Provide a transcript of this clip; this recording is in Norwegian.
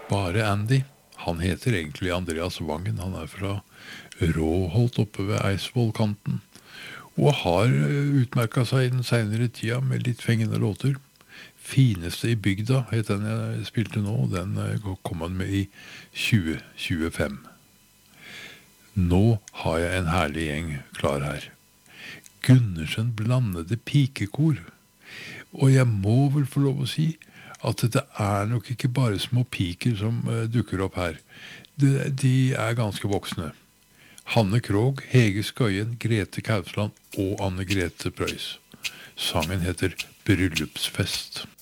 Bare Andy. Han heter egentlig Andreas Wangen. Han fra Råholt oppe ved Eidsvollkanten. Og har utmerket seg i den senere tida med litt fengende låter. Fineste i bygda het den jeg spilte nå. Den kom han med i 2025. Nå har jeg en herlig gjeng klar her. Gundersen blandede pikekor. Og jeg må vel få lov å si at det nok ikke bare små piker som dukker opp her. De ganske voksne. Hanne Krogh, Hege Skøyen, Grete Kausland og Anne Grete Preus. Sangen heter Bryllupsfest.